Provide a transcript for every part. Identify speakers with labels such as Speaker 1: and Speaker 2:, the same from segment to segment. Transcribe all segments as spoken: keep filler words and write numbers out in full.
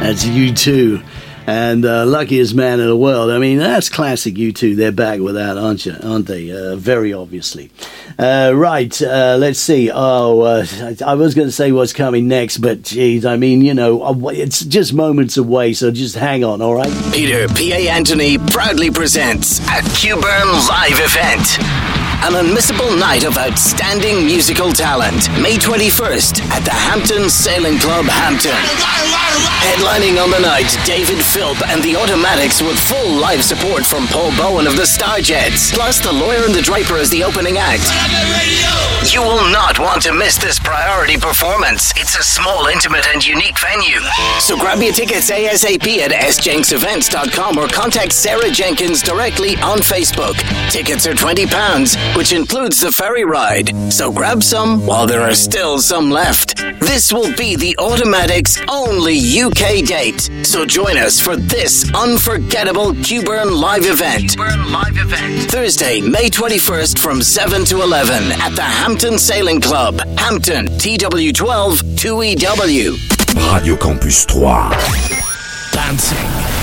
Speaker 1: That's U two. And uh, Luckiest Man in the World. I mean, that's classic U two. They're back with that, aren't you? Aren't they? Uh, very obviously. Uh, right, uh, let's see. Oh, uh, I, I was going to say what's coming next, but geez, I mean, you know, it's just moments away, so just hang on, all right?
Speaker 2: Peter P A. Anthony proudly presents a Q-Burn live event. An unmissable night of outstanding musical talent. May twenty-first at the Hampton Sailing Club, Hampton. Headlining on the night, David Philp and the Automatics with full live support from Paul Bowen of the Starjets. Plus the Lawyer and the Draper as the opening act. You will not want to miss this priority performance. It's a small, intimate and unique venue. So grab your tickets ASAP at s jenks events dot com or contact Sarah Jenkins directly on Facebook. Tickets are twenty pounds, which includes the ferry ride. So grab some while there are still some left. This will be the Automatics' only U K date. So join us for this unforgettable Q-Burn live event. Q-Burn live event. Thursday, May twenty-first from seven to eleven at the Hampton Sailing Club, Hampton, T W twelve two E W.
Speaker 3: Radio Campus three.
Speaker 4: Bouncing.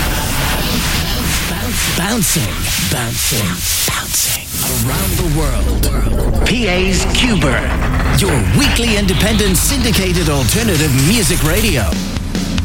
Speaker 4: Bouncing. Bouncing. Bouncing. Around the world. P A's Q-Burn. Your weekly independent syndicated alternative music radio.